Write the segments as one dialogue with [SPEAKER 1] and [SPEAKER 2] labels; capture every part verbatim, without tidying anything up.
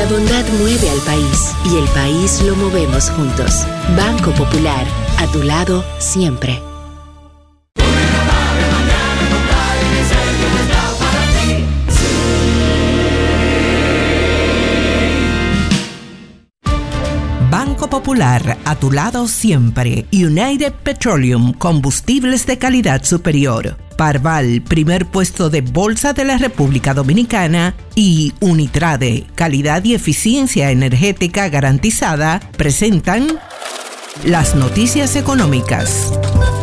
[SPEAKER 1] bondad mueve al país y el país lo movemos juntos. Banco Popular, a tu lado siempre.
[SPEAKER 2] Banco Popular, a tu lado siempre. United Petroleum, combustibles de calidad superior. Parval, primer puesto de bolsa de la República Dominicana. Y Unitrade, calidad y eficiencia energética garantizada, presentan las noticias económicas.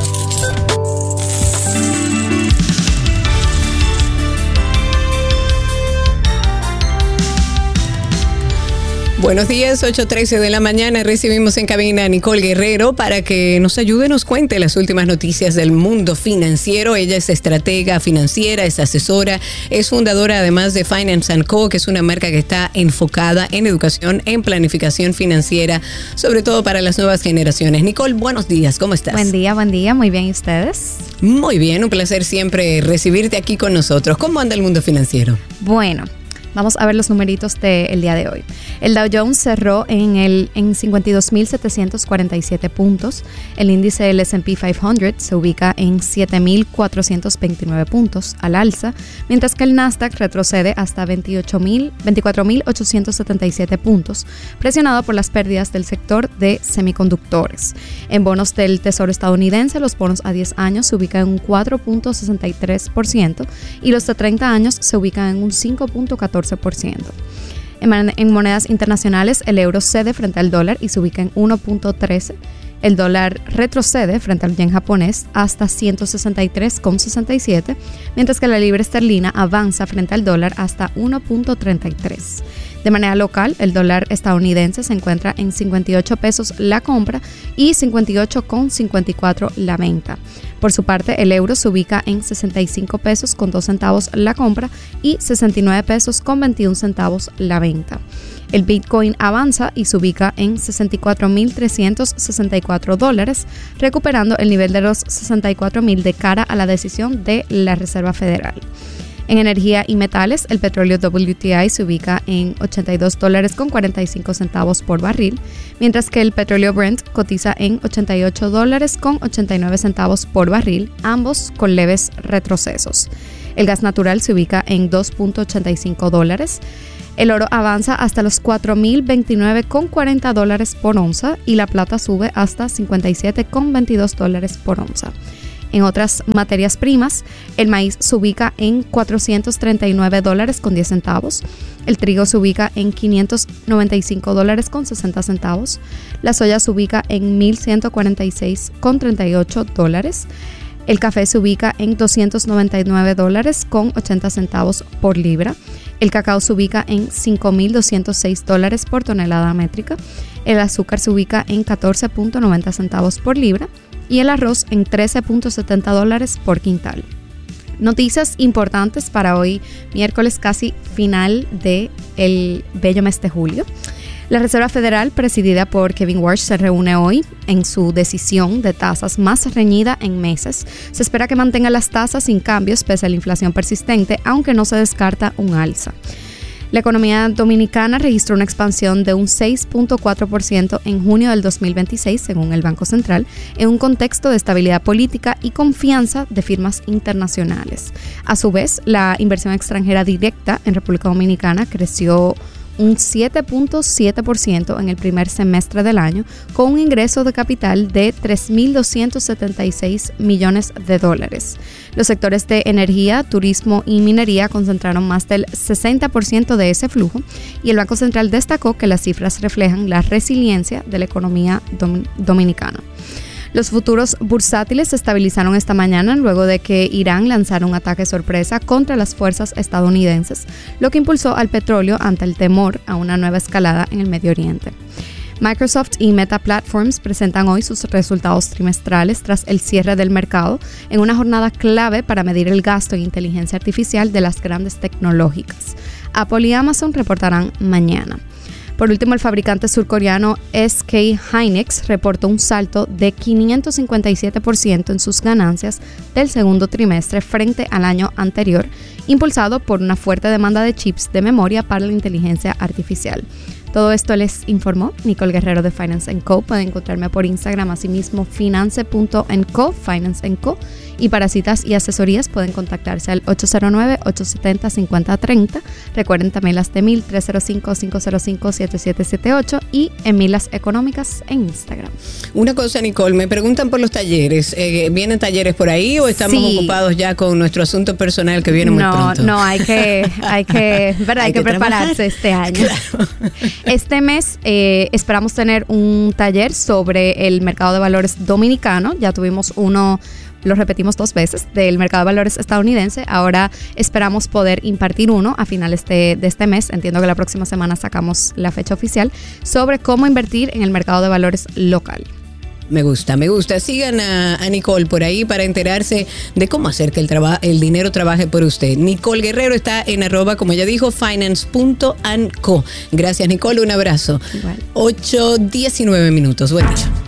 [SPEAKER 3] Buenos días, ocho trece de la mañana. Recibimos en cabina a Nicole Guerrero para que nos ayude, nos cuente las últimas noticias del mundo financiero. Ella es estratega financiera, es asesora, es fundadora además de Finance and Co, que es una marca que está enfocada en educación, en planificación financiera, sobre todo para las nuevas generaciones. Nicole, buenos días, ¿cómo estás?
[SPEAKER 4] Buen día, buen día, muy bien, ¿y ustedes?
[SPEAKER 3] Muy bien, un placer siempre recibirte aquí con nosotros. ¿Cómo anda el mundo financiero?
[SPEAKER 4] Bueno, vamos a ver los numeritos del día de hoy. El Dow Jones cerró en, el, en cincuenta y dos mil setecientos cuarenta y siete puntos. El índice del S and P quinientos se ubica en siete mil cuatrocientos veintinueve puntos al alza, mientras que el Nasdaq retrocede hasta veintiocho mil, veinticuatro mil ochocientos setenta y siete puntos, presionado por las pérdidas del sector de semiconductores. En bonos del Tesoro estadounidense, los bonos a diez años se ubican en un cuatro punto sesenta y tres por ciento y los de treinta años se ubican en un cinco punto catorce por ciento. En monedas internacionales, el euro cede frente al dólar y se ubica en uno punto trece. El dólar retrocede frente al yen japonés hasta ciento sesenta y tres punto sesenta y siete, mientras que la libra esterlina avanza frente al dólar hasta uno punto treinta y tres. De manera local, el dólar estadounidense se encuentra en cincuenta y ocho pesos la compra y cincuenta y ocho con cincuenta y cuatro la venta. Por su parte, el euro se ubica en sesenta y cinco pesos con dos centavos la compra y sesenta y nueve pesos con veintiún centavos la venta. El Bitcoin avanza y se ubica en sesenta y cuatro mil trescientos sesenta y cuatro dólares, recuperando el nivel de los sesenta y cuatro mil de cara a la decisión de la Reserva Federal. En energía y metales, el petróleo W T I se ubica en ochenta y dos dólares con cuarenta y cinco centavos por barril, mientras que el petróleo Brent cotiza en ochenta y ocho dólares con ochenta y nueve centavos por barril, ambos con leves retrocesos. El gas natural se ubica en dos punto ochenta y cinco dólares. El oro avanza hasta los cuatro mil veintinueve con cuarenta dólares por onza y la plata sube hasta cincuenta y siete con veintidós dólares por onza. En otras materias primas, el maíz se ubica en cuatrocientos treinta y nueve dólares con diez centavos, el trigo se ubica en quinientos noventa y cinco dólares con sesenta centavos, la soya se ubica en mil ciento cuarenta y seis con treinta y ocho dólares, el café se ubica en doscientos noventa y nueve dólares con ochenta centavos por libra, el cacao se ubica en cinco mil doscientos seis dólares por tonelada métrica, el azúcar se ubica en catorce punto noventa centavos por libra, y el arroz en trece punto setenta dólares por quintal. Noticias importantes para hoy, miércoles casi final del bello mes de julio. La Reserva Federal, presidida por Kevin Warsh, se reúne hoy en su decisión de tasas más reñida en meses. Se espera que mantenga las tasas sin cambios pese a la inflación persistente, aunque no se descarta un alza. La economía dominicana registró una expansión de un seis punto cuatro por ciento en junio del dos mil veintiséis, según el Banco Central, en un contexto de estabilidad política y confianza de firmas internacionales. A su vez, la inversión extranjera directa en República Dominicana creció un siete punto siete por ciento en el primer semestre del año, con un ingreso de capital de tres mil doscientos setenta y seis millones de dólares. Los sectores de energía, turismo y minería concentraron más del sesenta por ciento de ese flujo, y el Banco Central destacó que las cifras reflejan la resiliencia de la economía dom- dominicana. Los futuros bursátiles se estabilizaron esta mañana luego de que Irán lanzara un ataque sorpresa contra las fuerzas estadounidenses, lo que impulsó al petróleo ante el temor a una nueva escalada en el Medio Oriente. Microsoft y Meta Platforms presentan hoy sus resultados trimestrales tras el cierre del mercado en una jornada clave para medir el gasto en inteligencia artificial de las grandes tecnológicas. Apple y Amazon reportarán mañana. Por último, el fabricante surcoreano S K Hynix reportó un salto de quinientos cincuenta y siete por ciento en sus ganancias del segundo trimestre frente al año anterior, impulsado por una fuerte demanda de chips de memoria para la inteligencia artificial. Todo esto les informó Nicole Guerrero de Finance and Co. Pueden encontrarme por Instagram, asimismo finance punto en co, Finance and Co. Y para citas y asesorías pueden contactarse al ocho cero nueve, ocho siete cero, cinco cero tres cero. Recuerden también las de Emil, tres cero cinco, cinco cero cinco, siete siete siete ocho y Emilas Económicas en Instagram.
[SPEAKER 3] Una cosa, Nicole, me preguntan por los talleres. Eh, ¿Vienen talleres por ahí o estamos sí. ocupados ya con nuestro asunto personal que viene muy
[SPEAKER 4] no,
[SPEAKER 3] pronto?
[SPEAKER 4] No, no, hay que, hay que, ¿verdad? hay, hay que, que prepararse este año.
[SPEAKER 3] Claro.
[SPEAKER 4] Este mes eh, esperamos tener un taller sobre el mercado de valores dominicano. Ya tuvimos uno, lo repetimos dos veces, del mercado de valores estadounidense. Ahora esperamos poder impartir uno a finales de, de este mes. Entiendo que la próxima semana sacamos la fecha oficial sobre cómo invertir en el mercado de valores local.
[SPEAKER 3] Me gusta, me gusta. Sigan a, a Nicole por ahí para enterarse de cómo hacer que el, traba, el dinero trabaje por usted. Nicole Guerrero está en arroba, como ella dijo, finance punto and co. Gracias, Nicole. Un abrazo.
[SPEAKER 4] Igual.
[SPEAKER 3] ocho diecinueve minutos. Buen día.